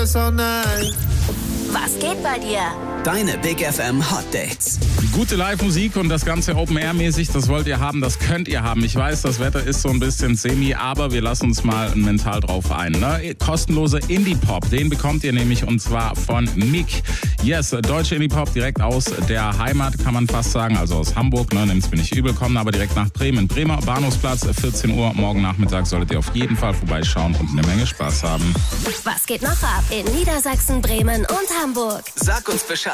Was geht bei dir? Deine Big FM Hot Dates. Gute Live-Musik und das Ganze Open-Air-mäßig, das wollt ihr haben, das könnt ihr haben. Ich weiß, das Wetter ist so ein bisschen semi, aber wir lassen uns mal mental drauf ein. Ne? Kostenlose Indie-Pop, den bekommt ihr nämlich und zwar von Mick. Yes, deutsche Indie-Pop direkt aus der Heimat, kann man fast sagen, also aus Hamburg. Ne? Nimmt's mir nicht übel, kommen aber direkt nach Bremen. Bremer Bahnhofsplatz, 14 Uhr, morgen Nachmittag solltet ihr auf jeden Fall vorbeischauen und eine Menge Spaß haben. Was geht noch ab in Niedersachsen, Bremen und Hamburg? Sag uns Bescheid.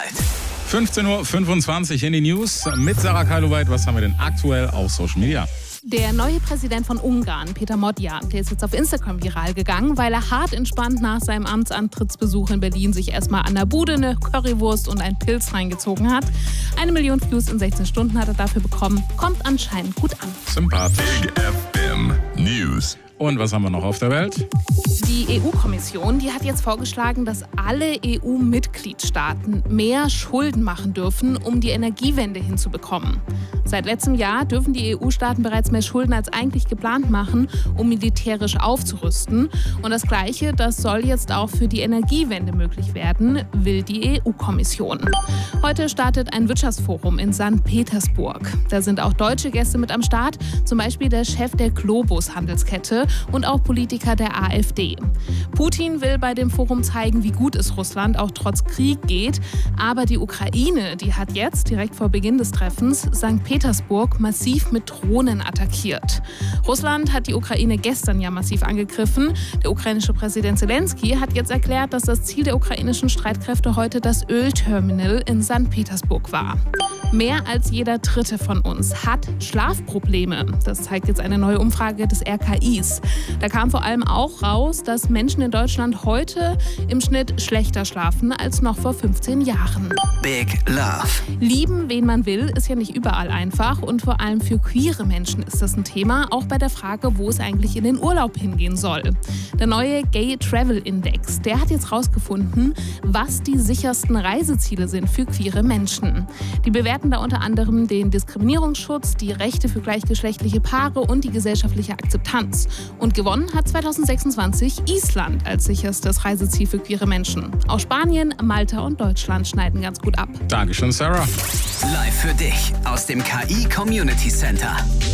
15.25 Uhr in die News mit Sarah Kailuweit. Was haben wir denn aktuell auf Social Media? Der neue Präsident von Ungarn, Peter Magyar, der ist jetzt auf Instagram viral gegangen, weil er hart entspannt nach seinem Amtsantrittsbesuch in Berlin sich erstmal an der Bude eine Currywurst und einen Pilz reingezogen hat. 1 Million Views in 16 Stunden hat er dafür bekommen. Kommt anscheinend gut an. Sympathisch. Big FM News. Und was haben wir noch auf der Welt? Die EU-Kommission, die hat jetzt vorgeschlagen, dass alle EU-Mitgliedstaaten mehr Schulden machen dürfen, um die Energiewende hinzubekommen. Seit letztem Jahr dürfen die EU-Staaten bereits mehr Schulden als eigentlich geplant machen, um militärisch aufzurüsten. Und das Gleiche, das soll jetzt auch für die Energiewende möglich werden, will die EU-Kommission. Heute startet ein Wirtschaftsforum in St. Petersburg. Da sind auch deutsche Gäste mit am Start, zum Beispiel der Chef der Globus-Handelskette und auch Politiker der AfD. Putin will bei dem Forum zeigen, wie gut es Russland auch trotz Krieg geht. Aber die Ukraine, die hat jetzt direkt vor Beginn des Treffens St. Petersburg massiv mit Drohnen attackiert. Russland hat die Ukraine gestern ja massiv angegriffen. Der ukrainische Präsident Zelensky hat jetzt erklärt, dass das Ziel der ukrainischen Streitkräfte heute das Ölterminal in St. Petersburg war. Mehr als jeder Dritte von uns hat Schlafprobleme. Das zeigt jetzt eine neue Umfrage des RKIs. Da kam vor allem auch raus, dass Menschen in Deutschland heute im Schnitt schlechter schlafen als noch vor 15 Jahren. Big Love. Lieben, wen man will, ist ja nicht überall einfach und vor allem für queere Menschen ist das ein Thema, auch bei der Frage, wo es eigentlich in den Urlaub hingehen soll. Der neue Gay Travel Index, der hat jetzt rausgefunden, was die sichersten Reiseziele sind für queere Menschen. Die bewerten da unter anderem den Diskriminierungsschutz, die Rechte für gleichgeschlechtliche Paare und die gesellschaftliche Akzeptanz. Und gewonnen hat 2026 Island als sicherstes Reiseziel für queere Menschen. Auch Spanien, Malta und Deutschland schneiden ganz gut ab. Dankeschön, Sarah. Live für dich aus dem KI Community Center.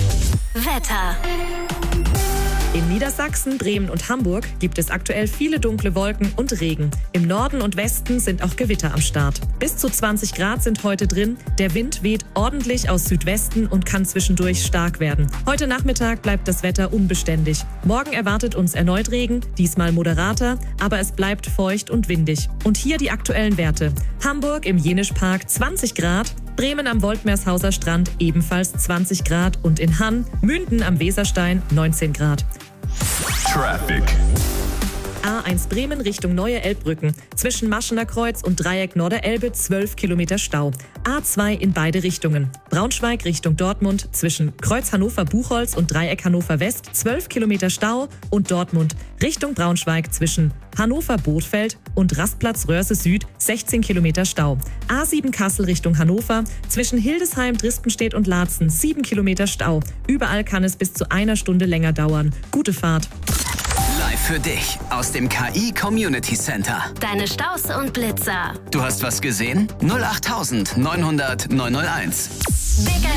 Wetter. In Niedersachsen, Bremen und Hamburg gibt es aktuell viele dunkle Wolken und Regen. Im Norden und Westen sind auch Gewitter am Start. Bis zu 20 Grad sind heute drin. Der Wind weht ordentlich aus Südwesten und kann zwischendurch stark werden. Heute Nachmittag bleibt das Wetter unbeständig. Morgen erwartet uns erneut Regen, diesmal moderater, aber es bleibt feucht und windig. Und hier die aktuellen Werte. Hamburg im Jenischpark 20 Grad, Bremen am Woltmershauser Strand ebenfalls 20 Grad und in Hann, Münden am Weserstein 19 Grad. Traffic. A1 Bremen Richtung Neue Elbbrücken. Zwischen Maschener Kreuz und Dreieck Norderelbe 12 Kilometer Stau. A2 in beide Richtungen. Braunschweig Richtung Dortmund zwischen Kreuz Hannover-Buchholz und Dreieck Hannover West 12 Kilometer Stau und Dortmund Richtung Braunschweig zwischen Hannover-Bothfeld und Rastplatz Röhrse Süd 16 Kilometer Stau. A7 Kassel Richtung Hannover zwischen Hildesheim, Drispenstedt und Laatzen 7 Kilometer Stau. Überall kann es bis zu einer Stunde länger dauern. Gute Fahrt. Live für dich aus dem KI Community Center. Deine Staus und Blitzer. Du hast was gesehen? 08900 901. Big